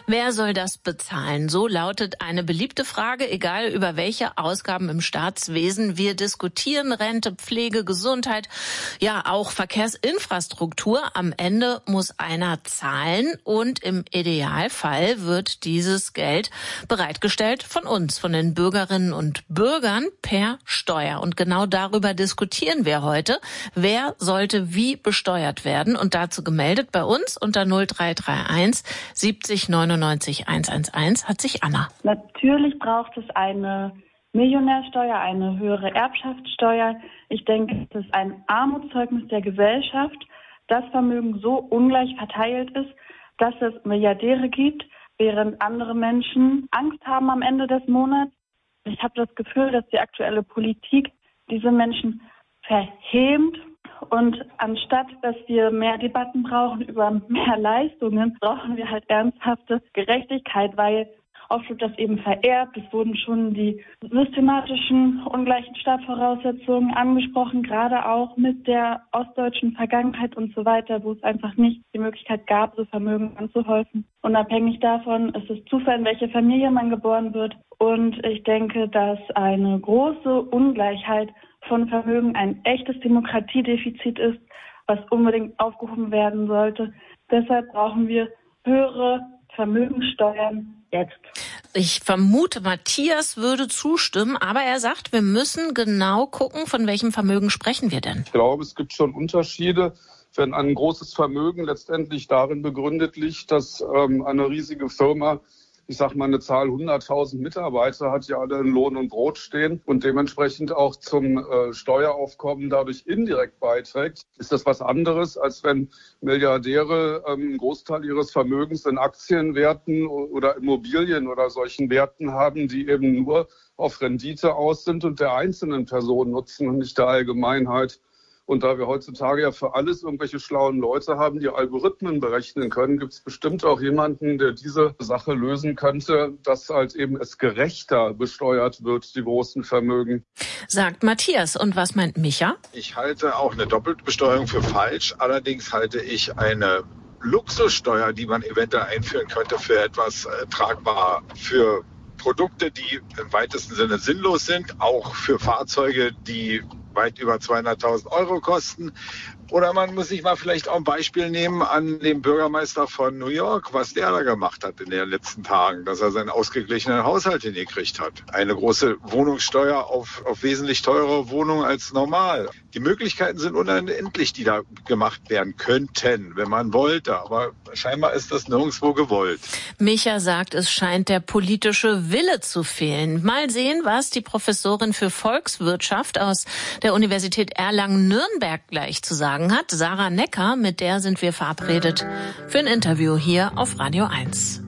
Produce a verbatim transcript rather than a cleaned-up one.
Wer soll das bezahlen? So lautet eine beliebte Frage, egal über welche Ausgaben im Staatswesen wir diskutieren. Rente, Pflege, Gesundheit, ja auch Verkehrsinfrastruktur. Am Ende muss einer zahlen und im Idealfall wird dieses Geld bereitgestellt von uns, von den Bürgerinnen und Bürgern per Steuer. Und genau darüber diskutieren wir heute. Wer sollte wie besteuert werden? Und dazu gemeldet bei uns unter null drei drei eins siebzig neunundneunzig hundertelf hat sich Anna. Natürlich braucht es eine Millionärsteuer, eine höhere Erbschaftssteuer. Ich denke, es ist ein Armutszeugnis der Gesellschaft, dass Vermögen so ungleich verteilt ist, dass es Milliardäre gibt, während andere Menschen Angst haben am Ende des Monats. Ich habe das Gefühl, dass die aktuelle Politik diese Menschen verhämt. Und anstatt, dass wir mehr Debatten brauchen über mehr Leistungen, brauchen wir halt ernsthafte Gerechtigkeit, weil oft wird das eben vererbt. Es wurden schon die systematischen ungleichen Startvoraussetzungen angesprochen, gerade auch mit der ostdeutschen Vergangenheit und so weiter, wo es einfach nicht die Möglichkeit gab, so Vermögen anzuhäufen. Unabhängig davon ist es Zufall, in welche Familie man geboren wird. Und ich denke, dass eine große Ungleichheit von Vermögen ein echtes Demokratiedefizit ist, was unbedingt aufgehoben werden sollte. Deshalb brauchen wir höhere Vermögenssteuern jetzt. Ich vermute, Matthias würde zustimmen, aber er sagt, wir müssen genau gucken, von welchem Vermögen sprechen wir denn? Ich glaube, es gibt schon Unterschiede. Wenn ein großes Vermögen letztendlich darin begründet liegt, dass ähm, eine riesige Firma, ich sag mal, eine Zahl hunderttausend Mitarbeiter hat, die alle in Lohn und Brot stehen und dementsprechend auch zum äh, Steueraufkommen dadurch indirekt beiträgt, ist das was anderes, als wenn Milliardäre ähm, einen Großteil ihres Vermögens in Aktienwerten oder Immobilien oder solchen Werten haben, die eben nur auf Rendite aus sind und der einzelnen Person nutzen und nicht der Allgemeinheit. Und da wir heutzutage ja für alles irgendwelche schlauen Leute haben, die Algorithmen berechnen können, gibt es bestimmt auch jemanden, der diese Sache lösen könnte, dass halt eben es gerechter besteuert wird, die großen Vermögen. Sagt Matthias. Und was meint Micha? Ich halte auch eine Doppelbesteuerung für falsch. Allerdings halte ich eine Luxussteuer, die man eventuell einführen könnte, für etwas äh, tragbar. Für Produkte, die im weitesten Sinne sinnlos sind, auch für Fahrzeuge, die weit über zweihunderttausend Euro kosten. Oder man muss sich mal vielleicht auch ein Beispiel nehmen an den Bürgermeister von New York, was der da gemacht hat in den letzten Tagen, dass er seinen ausgeglichenen Haushalt hingekriegt hat. Eine große Wohnungssteuer auf, auf wesentlich teurere Wohnungen als normal. Die Möglichkeiten sind unendlich, die da gemacht werden könnten, wenn man wollte. Aber scheinbar ist das nirgendwo gewollt. Micha sagt, es scheint der politische Wille zu fehlen. Mal sehen, was die Professorin für Volkswirtschaft aus der Universität Erlangen-Nürnberg gleich zu sagen hat. Sarah Necker, mit der sind wir verabredet für ein Interview hier auf Radio eins.